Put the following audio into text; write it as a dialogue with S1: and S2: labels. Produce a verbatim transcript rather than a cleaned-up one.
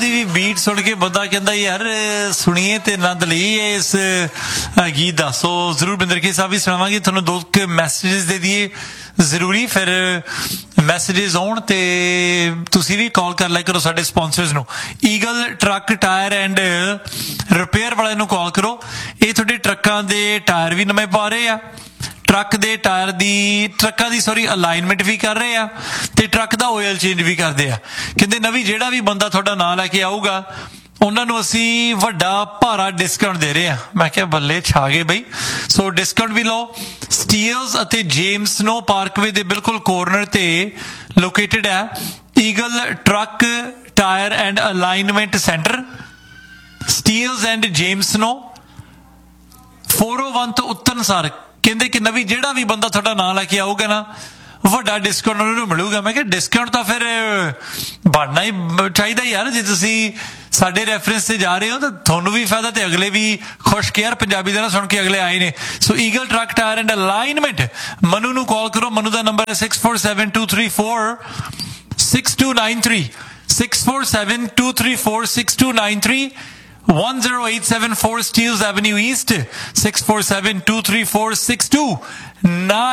S1: ਦੀ ਵੀ beat ਸੁਣ ਕੇ ਬੰਦਾ ਕਹਿੰਦਾ ਯਾਰ ਸੁਣੀਏ ਤੇ ਆਨੰਦ ਲਈਏ ਇਸ ਗੀਤ ਦਾ। ਸੋ ਜ਼ਰੂਰ ਬਿੰਦਰ ਕੇ ਸਾਹਿਬ ਵੀ ਸੁਣਾਵਾਂਗੇ ਤੁਹਾਨੂੰ। ਦੋ ਮੈਸੇजेस ਦੇ ਦਈਏ ਜ਼ਰੂਰੀ, ਫਿਰ ਮੈਸੇजेस ਆਉਣ ਤੇ ਤੁਸੀਂ ਵੀ ਕਾਲ ਕਰ ਲਿਆ ਕਰੋ ਸਾਡੇ ਸਪਾਂਸਰਸ ਨੂੰ। Eagle truck tyre and repair ਵਾਲਿਆਂ ਨੂੰ ਕਾਲ ਕਰੋ। ਇਹ ਤੁਹਾਡੇ ਟਰੱਕਾਂ ਦੇ ਟਾਇਰ ਵੀ ਨਵੇਂ ਪਾ ਰਹੇ ਆ, ਟਰੱਕ ਦੇ ਟਾਇਰ ਦੀ ਟਰੱਕਾਂ ਦੀ ਸੌਰੀ ਅਲਾਈਨਮੈਂਟ ਵੀ ਕਰ ਰਹੇ ਆ ਤੇ ਟਰੱਕ ਦਾ ਆਇਲ ਚੇਂਜ ਵੀ ਕਰਦੇ ਆ। ਕਹਿੰਦੇ ਨਵੀਂ ਜਿਹੜਾ ਵੀ ਬੰਦਾ ਤੁਹਾਡਾ ਨਾਂ ਲੈ ਕੇ ਆਊਗਾ ਉਹਨਾਂ ਨੂੰ ਅਸੀਂ ਵੱਡਾ ਭਾਰਾ ਡਿਸਕਾਊਂਟ ਦੇ ਰਹੇ ਆ। ਮੈਂ ਕਿਹਾ ਬੱਲੇ ਛਾ ਗਏ ਬਈ। ਸੋ ਡਿਸਕਾਊਂਟ ਵੀ ਲਓ। ਸਟੀਲਸ ਅਤੇ ਜੇਮਸ ਨੋ ਪਾਰਕਵੇ ਦੇ ਬਿਲਕੁਲ ਕੋਰਨਰ ਤੇ ਲੋਕੇਟਡ ਹੈ eagle truck tyre and alignment centre, Steeles and James ਨੋ ਚਾਰ ਸੌ ਇੱਕ ਤੋਂ ਉੱਤਰ ਸਾਰ। ਕਹਿੰਦੇ ਕਿ ਨਵੀਂ ਜਿਹੜਾ ਵੀ ਬੰਦਾ ਤੁਹਾਡਾ ਨਾਂ ਲੈ ਕੇ ਆਊਗਾ ਨਾ ਵੱਡਾ ਡਿਸਕਾਊਂਟ ਉਹਨਾਂ ਨੂੰ ਮਿਲੂਗਾ। ਮੈਂ ਕਿਹਾ ਡਿਸਕਾਊਂਟ ਤਾਂ ਫਿਰ ਬਣਨਾ ਹੀ ਚਾਹੀਦਾ ਯਾਰ। ਜੇ ਤੁਸੀਂ ਸਾਡੇ ਰੈਫਰੈਂਸ ਤੇ ਜਾ ਰਹੇ ਹੋ ਤਾਂ ਤੁਹਾਨੂੰ ਵੀ ਫਾਇਦਾ ਤੇ ਅਗਲੇ ਵੀ ਖੁਸ਼ ਕੇ ਯਾਰ ਪੰਜਾਬੀ ਦਾ ਨਾ ਸੁਣ ਕੇ ਅਗਲੇ ਆਏ ਨੇ। ਸੋ eagle truck tyre and alignment. Manu ਨੂੰ ਕਾਲ ਕਰੋ। ਮਨੂ ਦਾ ਨੰਬਰ ਹੈ six four seven two three four six to nine three six four seven two three four six to nine three one zero eight seven four Steeles Avenue East six four seven two three four six two nine